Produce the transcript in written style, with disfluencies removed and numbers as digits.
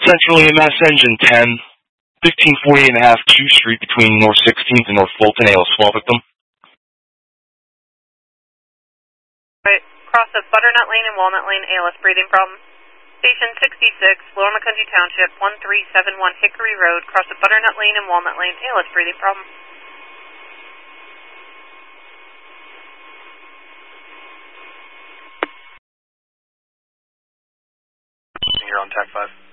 Central EMS Engine 10, 1548 and a half Q Street between North 16th and North Fulton, ALS fall victim. Right, cross of Butternut Lane and Walnut Lane, ALS breathing problem. Station 66, Lower Macungie Township, 1371 Hickory Road, cross of Butternut Lane and Walnut Lane, ALS breathing problem. You're on TAC 5.